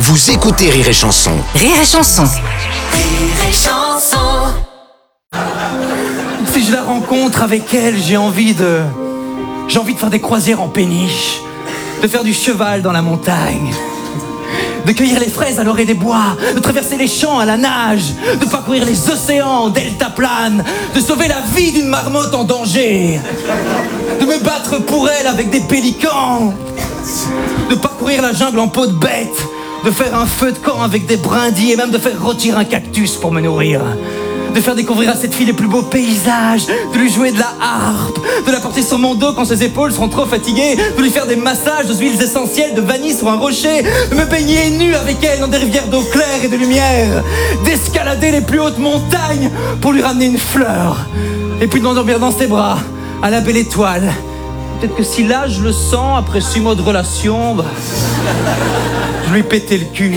Vous écoutez Rire et Chanson. Rire et Chanson. Rire et Chanson. Si je la rencontre, avec elle, j'ai envie de faire des croisières en péniche, de faire du cheval dans la montagne, de cueillir les fraises à l'orée des bois, de traverser les champs à la nage, de parcourir les océans en deltaplane, de sauver la vie d'une marmotte en danger, de me battre pour elle avec des pélicans, de parcourir la jungle en peau de bête, de faire un feu de camp avec des brindilles et même de faire rôtir un cactus pour me nourrir. De faire découvrir à cette fille les plus beaux paysages, de lui jouer de la harpe, de la porter sur mon dos quand ses épaules seront trop fatiguées, de lui faire des massages aux huiles essentielles de vanille sur un rocher, de me baigner nu avec elle dans des rivières d'eau claire et de lumière, d'escalader les plus hautes montagnes pour lui ramener une fleur, et puis de m'endormir dans ses bras, à la belle étoile. Peut-être que si là je le sens, après 6 mois de relation, je lui pétais le cul.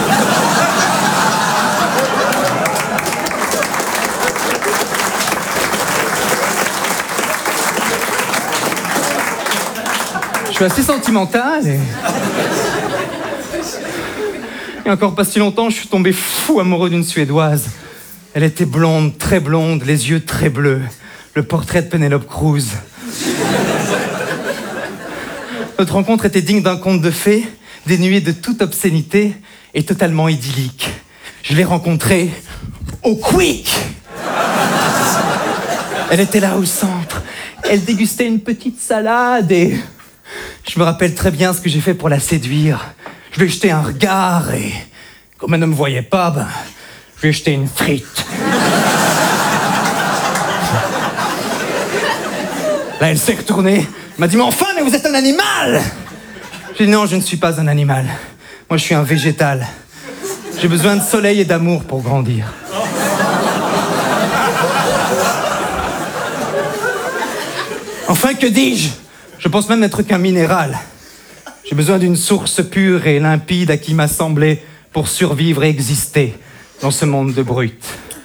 Je suis assez sentimental et encore pas si longtemps, je suis tombé fou amoureux d'une Suédoise. Elle était blonde, très blonde, les yeux très bleus. Le portrait de Penelope Cruz. Notre rencontre était digne d'un conte de fées, dénué de toute obscénité et totalement idyllique. Je l'ai rencontrée au Quick. Elle était là au centre. Elle dégustait une petite salade et... je me rappelle très bien ce que j'ai fait pour la séduire. Je lui ai jeté un regard et, comme elle ne me voyait pas, je lui ai jeté une frite. Là, elle s'est retournée. Elle m'a dit, mais enfin, mais vous êtes un animal! J'ai dit, non, je ne suis pas un animal. Moi, je suis un végétal. J'ai besoin de soleil et d'amour pour grandir. Enfin, que dis-je? Je pense même n'être qu'un minéral. J'ai besoin d'une source pure et limpide à qui m'assembler pour survivre et exister dans ce monde de brutes.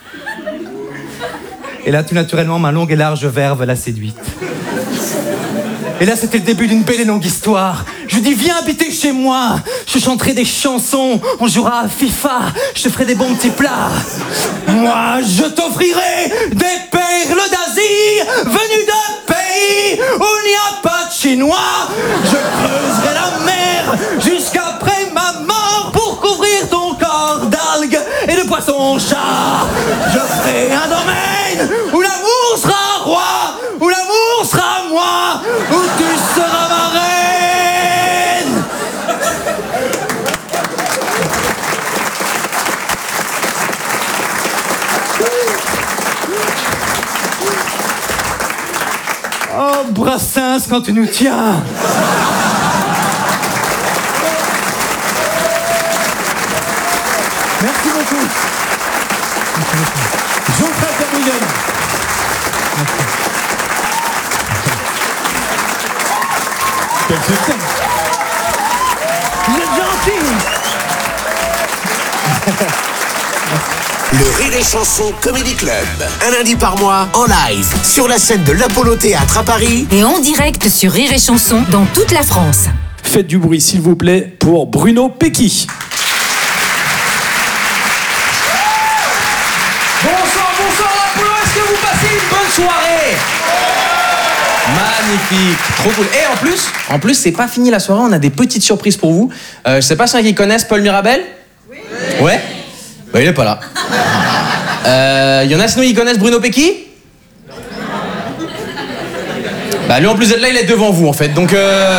Et là, tout naturellement, ma longue et large verve l'a séduite. Et là, c'était le début d'une belle et longue histoire. Je lui dis, viens habiter chez moi. Je chanterai des chansons, on jouera à FIFA, je te ferai des bons petits plats. Moi, je t'offrirai des perles d'Asie venues d'un pays où il n'y a pas de Chinois. Je creuserai la mer jusqu'après ma mort pour couvrir ton corps d'algues et de poissons-chats. Je ferai un domaine où l'amour sera roi, où l'amour sera moi, où tu seras ma reine. Oh, Brassens, quand tu nous tiens. Merci beaucoup. Jean-François Gabriel. Quel succès. Vous êtes gentil. Le Rire et Chanson Comedy Club. Un lundi par mois, en live, sur la scène de l'Apollo Théâtre à Paris. Et en direct sur Rire et Chanson dans toute la France. Faites du bruit, s'il vous plaît, pour Bruno Pecky. Bonsoir l'Apollo, est-ce que vous passez une bonne soirée? Magnifique, trop cool. Et en plus, c'est pas fini la soirée, on a des petites surprises pour vous. Je sais pas si il y en a qui connaissent Paul Mirabel? Oui. Ouais? Bah il est pas là. Y en a sinon qui connaissent Bruno Pecky? Bah lui en plus d'être là, il est devant vous en fait, donc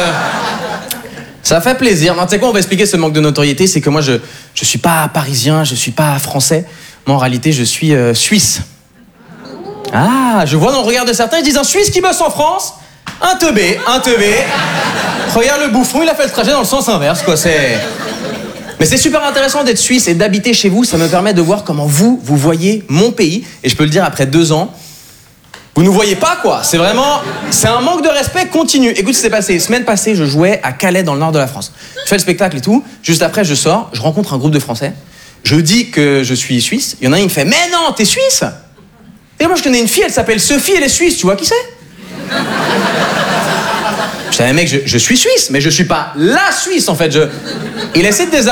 ça fait plaisir. Tu sais quoi, on va expliquer ce manque de notoriété, c'est que moi je suis pas parisien, je suis pas français. Moi en réalité je suis suisse. Ah, je vois dans le regard de certains, ils disent un Suisse qui bosse en France, un teubé. Regarde le bouffon, il a fait le trajet dans le sens inverse, quoi, c'est... Mais c'est super intéressant d'être suisse et d'habiter chez vous, ça me permet de voir comment vous voyez mon pays. Et je peux le dire, après 2 ans, vous nous voyez pas, quoi. C'est un manque de respect continu. Écoute ce qui s'est passé. Semaine passée, je jouais à Calais, dans le nord de la France. Je fais le spectacle et tout. Juste après, je sors, je rencontre un groupe de Français. Je dis que je suis suisse. Il y en a un, il me fait, mais non, t'es suisse? Et moi, je connais une fille, elle s'appelle Sophie, elle est suisse, tu vois qui c'est? Je savais, mec, je suis suisse, mais je suis pas la Suisse, en fait. Il essaie de